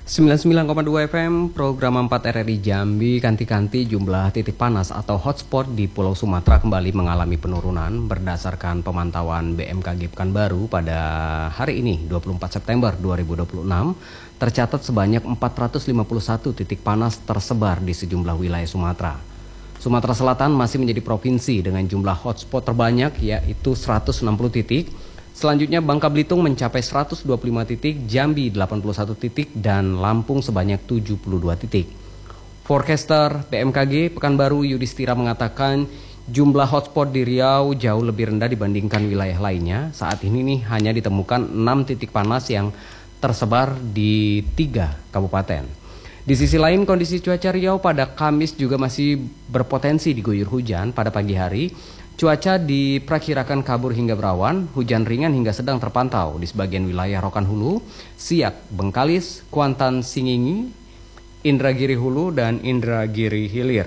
99,2 FM, program 4 RRI Jambi, kanti-kanti jumlah titik panas atau hotspot di Pulau Sumatera kembali mengalami penurunan berdasarkan pemantauan BMKG Pekanbaru pada hari ini, 24 September 2026, tercatat sebanyak 451 titik panas tersebar di sejumlah wilayah Sumatera. Sumatera Selatan masih menjadi provinsi dengan jumlah hotspot terbanyak, yaitu 160 titik. Selanjutnya Bangka Belitung mencapai 125 titik, Jambi 81 titik, dan Lampung sebanyak 72 titik. Forecaster BMKG Pekanbaru Yudhistira mengatakan jumlah hotspot di Riau jauh lebih rendah dibandingkan wilayah lainnya. Saat ini hanya ditemukan 6 titik panas yang tersebar di 3 kabupaten. Di sisi lain, kondisi cuaca Riau pada Kamis juga masih berpotensi diguyur hujan pada pagi hari. Cuaca diperkirakan kabur hingga berawan, hujan ringan hingga sedang terpantau di sebagian wilayah Rokan Hulu, Siak, Bengkalis, Kuantan Singingi, Indragiri Hulu, dan Indragiri Hilir.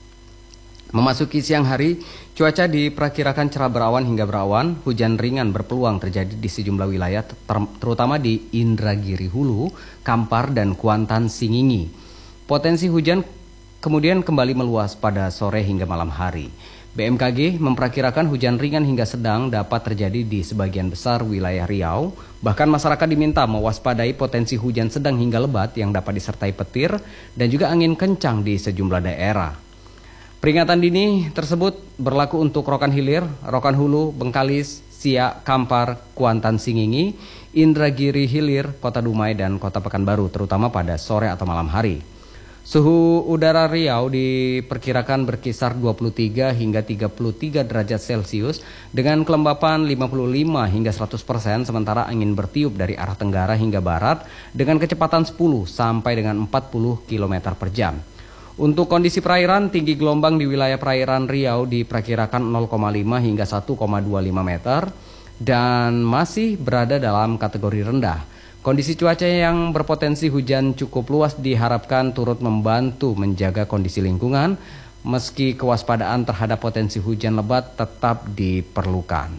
Memasuki siang hari, cuaca diperkirakan cerah berawan hingga berawan, hujan ringan berpeluang terjadi di sejumlah wilayah, terutama di Indragiri Hulu, Kampar, dan Kuantan Singingi. Potensi hujan kemudian kembali meluas pada sore hingga malam hari. BMKG memperkirakan hujan ringan hingga sedang dapat terjadi di sebagian besar wilayah Riau. Bahkan masyarakat diminta mewaspadai potensi hujan sedang hingga lebat yang dapat disertai petir dan juga angin kencang di sejumlah daerah. Peringatan dini tersebut berlaku untuk Rokan Hilir, Rokan Hulu, Bengkalis, Siak, Kampar, Kuantan Singingi, Indragiri Hilir, Kota Dumai, dan Kota Pekanbaru, terutama pada sore atau malam hari. Suhu udara Riau diperkirakan berkisar 23 hingga 33 derajat Celcius dengan kelembapan 55 hingga 100%, sementara angin bertiup dari arah tenggara hingga barat dengan kecepatan 10 sampai dengan 40 km per jam. Untuk kondisi perairan, tinggi gelombang di wilayah perairan Riau diperkirakan 0,5 hingga 1,25 meter dan masih berada dalam kategori rendah. Kondisi cuaca yang berpotensi hujan cukup luas diharapkan turut membantu menjaga kondisi lingkungan, meski kewaspadaan terhadap potensi hujan lebat tetap diperlukan.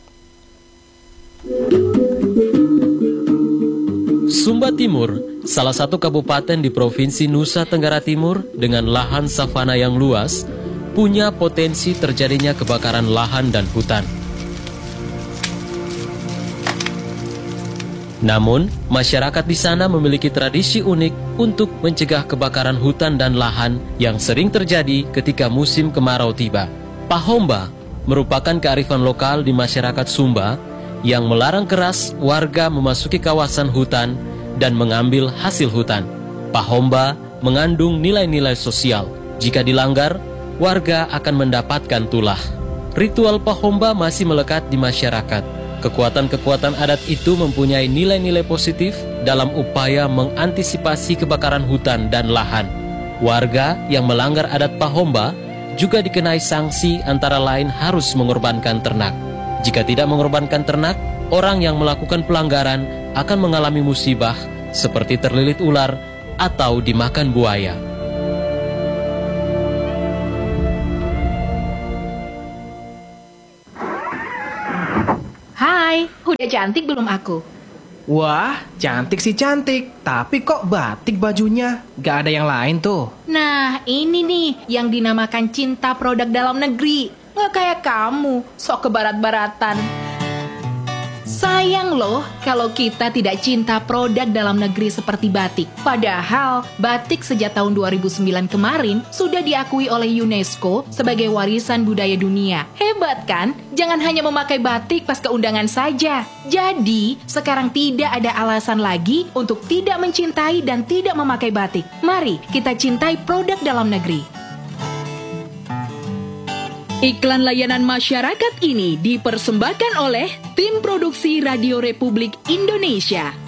Sumba Timur, salah satu kabupaten di Provinsi Nusa Tenggara Timur dengan lahan savana yang luas, punya potensi terjadinya kebakaran lahan dan hutan. Namun, masyarakat di sana memiliki tradisi unik untuk mencegah kebakaran hutan dan lahan yang sering terjadi ketika musim kemarau tiba. Pahomba merupakan kearifan lokal di masyarakat Sumba yang melarang keras warga memasuki kawasan hutan dan mengambil hasil hutan. Pahomba mengandung nilai-nilai sosial. Jika dilanggar, warga akan mendapatkan tulah. Ritual Pahomba masih melekat di masyarakat. Kekuatan-kekuatan adat itu mempunyai nilai-nilai positif dalam upaya mengantisipasi kebakaran hutan dan lahan. Warga yang melanggar adat Pahomba juga dikenai sanksi, antara lain harus mengorbankan ternak. Jika tidak mengorbankan ternak, orang yang melakukan pelanggaran akan mengalami musibah seperti terlilit ular atau dimakan buaya. Hai, udah cantik belum aku? Wah, cantik sih cantik. Tapi kok batik bajunya? Gak ada yang lain tuh. Nah, ini nih yang dinamakan cinta produk dalam negeri. Nggak kayak kamu, sok kebarat-baratan. Sayang loh kalau kita tidak cinta produk dalam negeri seperti batik. Padahal batik sejak tahun 2009 kemarin sudah diakui oleh UNESCO sebagai warisan budaya dunia. Hebat kan? Jangan hanya memakai batik pas keundangan saja. Jadi, sekarang tidak ada alasan lagi untuk tidak mencintai dan tidak memakai batik. Mari kita cintai produk dalam negeri. Iklan layanan masyarakat ini dipersembahkan oleh Tim Produksi Radio Republik Indonesia.